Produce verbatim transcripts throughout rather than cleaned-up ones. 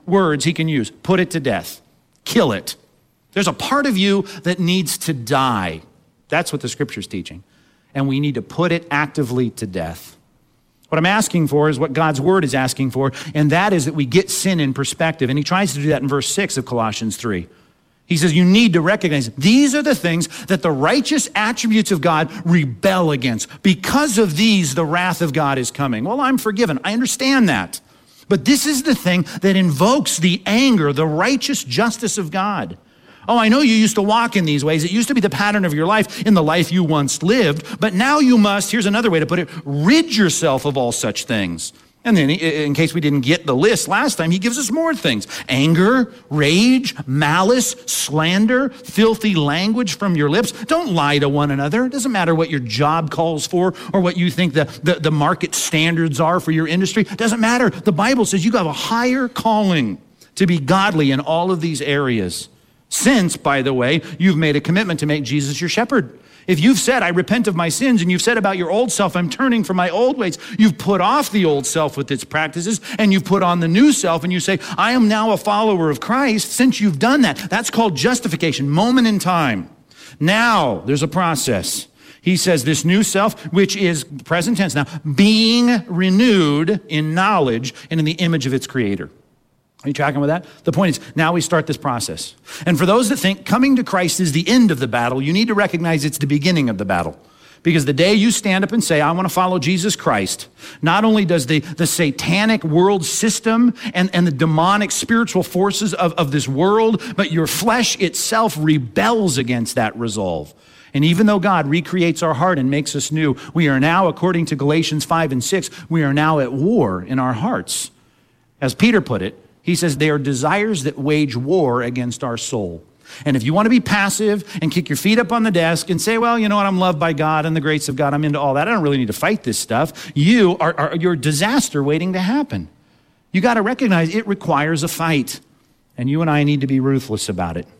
words he can use. Put it to death. Kill it. There's a part of you that needs to die. That's what the scripture's teaching. And we need to put it actively to death. What I'm asking for is what God's word is asking for, and that is that we get sin in perspective. And he tries to do that in verse six of Colossians three. He says you need to recognize these are the things that the righteous attributes of God rebel against. Because of these, the wrath of God is coming. Well, I'm forgiven. I understand that. But this is the thing that invokes the anger, the righteous justice of God. Oh, I know you used to walk in these ways. It used to be the pattern of your life in the life you once lived. But now you must, here's another way to put it, rid yourself of all such things. And then in case we didn't get the list last time, he gives us more things. Anger, rage, malice, slander, filthy language from your lips. Don't lie to one another. It doesn't matter what your job calls for or what you think the, the, the market standards are for your industry. It doesn't matter. The Bible says you have a higher calling to be godly in all of these areas. Since, by the way, you've made a commitment to make Jesus your shepherd. If you've said, I repent of my sins, and you've said about your old self, I'm turning from my old ways, you've put off the old self with its practices, and you've put on the new self, and you say, I am now a follower of Christ. Since you've done that, that's called justification, moment in time. Now, there's a process. He says this new self, which is present tense now, being renewed in knowledge and in the image of its creator. Are you tracking with that? The point is, now we start this process. And for those that think coming to Christ is the end of the battle, you need to recognize it's the beginning of the battle. Because the day you stand up and say, I want to follow Jesus Christ, not only does the, the satanic world system and, and the demonic spiritual forces of, of this world, but your flesh itself rebels against that resolve. And even though God recreates our heart and makes us new, we are now, according to Galatians five and six, we are now at war in our hearts. As Peter put it, he says they are desires that wage war against our soul. And if you want to be passive and kick your feet up on the desk and say, well, you know what, I'm loved by God and the grace of God, I'm into all that, I don't really need to fight this stuff, you are, are you're a disaster waiting to happen. You got to recognize it requires a fight. And you and I need to be ruthless about it.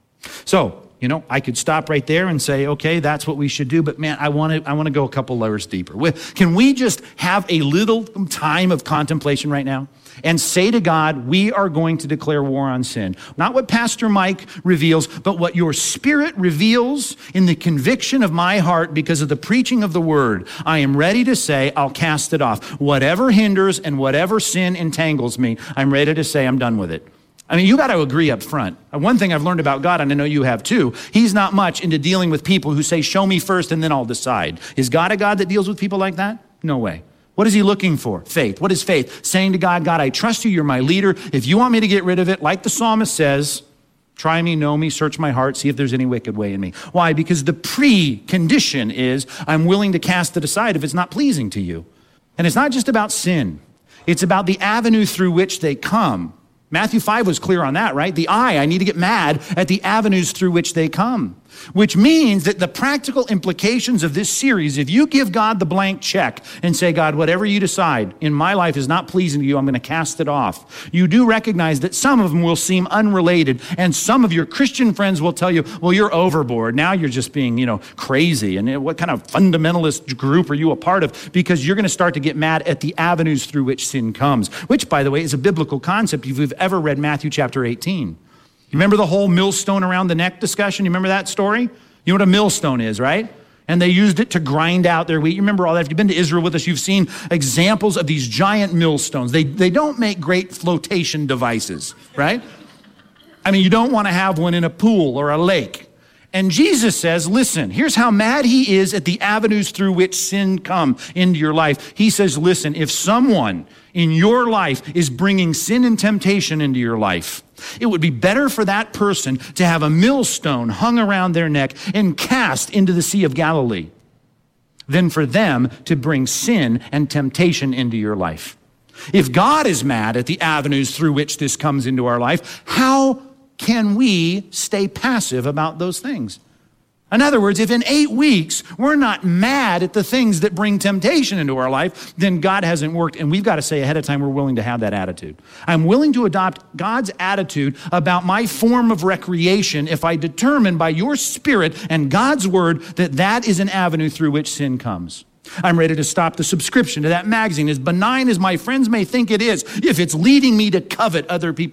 So, you know, I could stop right there and say, okay, that's what we should do. But man, I want to I want to go a couple layers deeper. Can we just have a little time of contemplation right now and say to God, we are going to declare war on sin? Not what Pastor Mike reveals, but what your spirit reveals in the conviction of my heart because of the preaching of the word. I am ready to say, I'll cast it off. Whatever hinders and whatever sin entangles me, I'm ready to say I'm done with it. I mean, you got to agree up front. One thing I've learned about God, and I know you have too, he's not much into dealing with people who say, show me first and then I'll decide. Is God a God that deals with people like that? No way. What is he looking for? Faith. What is faith? Saying to God, God, I trust you. You're my leader. If you want me to get rid of it, like the psalmist says, try me, know me, search my heart, see if there's any wicked way in me. Why? Because the precondition is I'm willing to cast it aside if it's not pleasing to you. And it's not just about sin. It's about the avenue through which they come. Matthew five was clear on that, right? The eye, I need to get mad at the avenues through which they come. Which means that the practical implications of this series, if you give God the blank check and say, God, whatever you decide in my life is not pleasing to you, I'm going to cast it off. You do recognize that some of them will seem unrelated, and some of your Christian friends will tell you, well, you're overboard. Now you're just being, you know, crazy. And what kind of fundamentalist group are you a part of? Because you're going to start to get mad at the avenues through which sin comes, which, by the way, is a biblical concept if you've ever read Matthew chapter eighteen. You remember the whole millstone around the neck discussion? You remember that story? You know what a millstone is, right? And they used it to grind out their wheat. You remember all that. If you've been to Israel with us, you've seen examples of these giant millstones. They, they don't make great flotation devices, right? I mean, you don't want to have one in a pool or a lake. And Jesus says, listen, here's how mad he is at the avenues through which sin come into your life. He says, listen, if someone in your life is bringing sin and temptation into your life, it would be better for that person to have a millstone hung around their neck and cast into the Sea of Galilee than for them to bring sin and temptation into your life. If God is mad at the avenues through which this comes into our life, how can we stay passive about those things? In other words, if in eight weeks we're not mad at the things that bring temptation into our life, then God hasn't worked, and we've got to say ahead of time we're willing to have that attitude. I'm willing to adopt God's attitude about my form of recreation if I determine by your Spirit and God's word that that is an avenue through which sin comes. I'm ready to stop the subscription to that magazine, as benign as my friends may think it is, if it's leading me to covet other people's